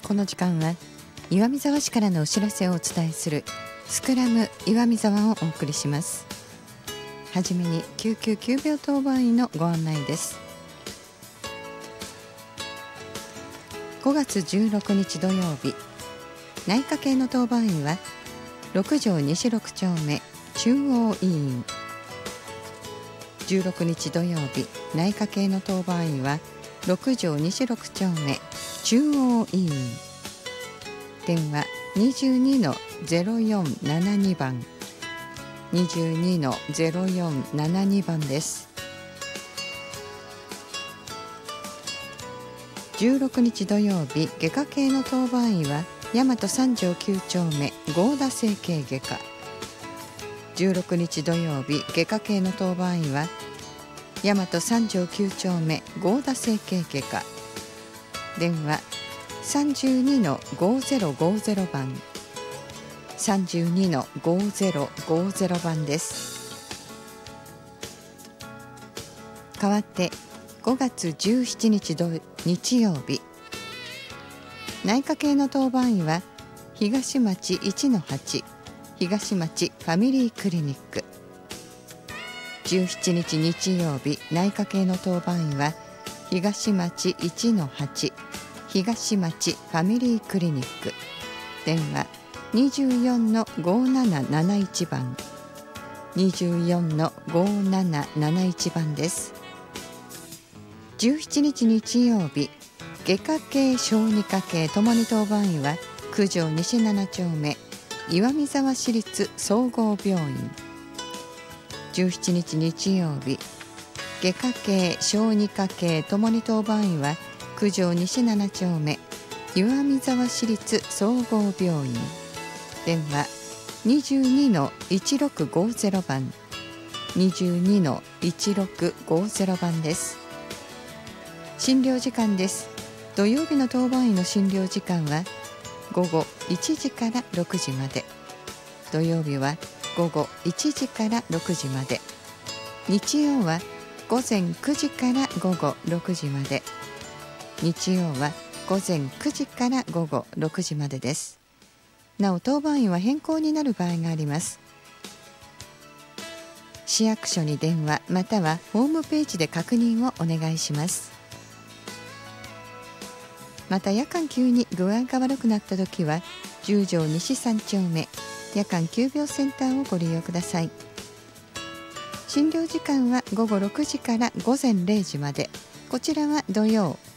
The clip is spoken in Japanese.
この時間は岩見沢市からのお知らせをお伝えするスクラム岩見沢をお送りします。はじめに救急急病当番員のご案内です。5月16日土曜日、内科系の当番員は6条西6丁目中央医院。16日土曜日、内科系の当番員は6条西6丁目中央医院。電話 22-0472 番 22-0472 番です。16日土曜日、外科系の当番医は大和3条9丁目合田整形外科。16日土曜日、外科系の当番医は大和3条9丁目合田整形外科。電話 32-5050 番 32-5050 番です。代わって5月17日日曜日、内科系の当番医は東町 1-8 東町ファミリークリニック。17日日曜日、内科系の当番医は東町 1-8 東町ファミリークリニック。電話 24-5771 番 24-5771 番です。17日日曜日、外科系小児科系ともに当番医は9条西7丁目岩見沢市立総合病院。17日日曜日、外科系小児科系ともに当番医は9条西7丁目岩見沢市立総合病院。電話 22-1650 番 22-1650 番です。診療時間です。土曜日の当番医の診療時間は午後1時から6時まで。土曜日は午後1時から6時まで。日曜は午前9時から午後6時まで。日曜は午前9時から午後6時までです。なお当番員は変更になる場合があります。市役所に電話またはホームページで確認をお願いします。また夜間急に具合が悪くなったときは10条西3丁目夜間急病センターをご利用ください。診療時間は午後6時から午前0時まで。こちらは土曜